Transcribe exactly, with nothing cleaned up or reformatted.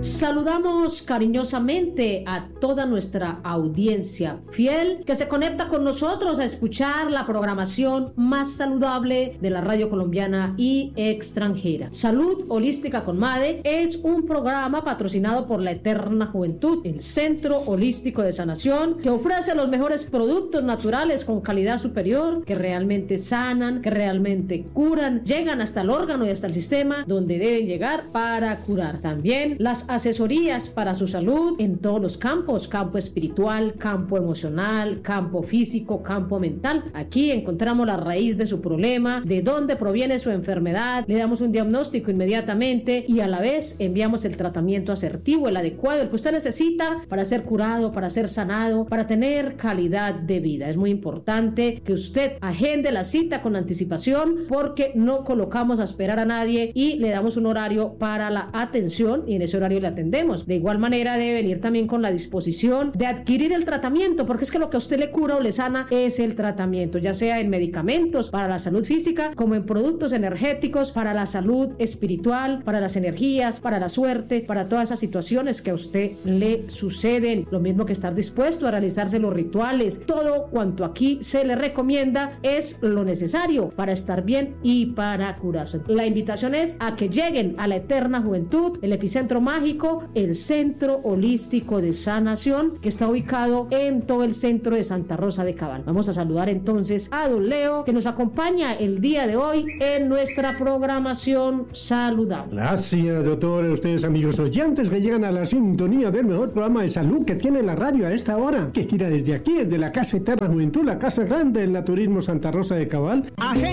Saludamos cariñosamente a toda nuestra audiencia fiel que se conecta con nosotros a escuchar la programación más saludable de la radio colombiana y extranjera. Salud Holística con MADE es un programa patrocinado por la Eterna Juventud, el Centro Holístico de Sanación, que ofrece los mejores productos naturales con calidad superior, que realmente sanan, que realmente curan, llegan hasta el órgano y hasta el sistema donde deben llegar para curar. También las asesorías para su salud en todos los campos, campo espiritual, campo emocional, campo físico, campo mental. Aquí encontramos la raíz de su problema, de dónde proviene su enfermedad, le damos un diagnóstico inmediatamente y a la vez enviamos el tratamiento asertivo, el adecuado, el que usted necesita para ser curado, para ser sanado, para tener calidad de vida. Es muy importante que usted agende la cita con anticipación porque no colocamos a esperar a nadie y le damos un horario para la atención y en ese horario le atendemos. De igual manera debe venir también con la disposición de adquirir el tratamiento, porque es que lo que a usted le cura o le sana es el tratamiento, ya sea en medicamentos para la salud física como en productos energéticos para la salud espiritual, para las energías, para la suerte, para todas esas situaciones que a usted le suceden. Lo mismo que estar dispuesto a realizarse los rituales. Todo cuanto aquí se le recomienda es lo necesario para estar bien y para curarse. La invitación es a que lleguen a la Eterna Juventud, el epicentro mágico, el Centro Holístico de Sanación, que está ubicado en todo el centro de Santa Rosa de Cabal. Vamos a saludar entonces a don Leo, que nos acompaña el día de hoy en nuestra programación saludable. Gracias, doctor. A ustedes, amigos oyentes, que llegan a la sintonía del mejor programa de salud que tiene la radio a esta hora, que gira desde aquí, desde la Casa Eterna Juventud, la Casa Grande del Naturismo Santa Rosa de Cabal.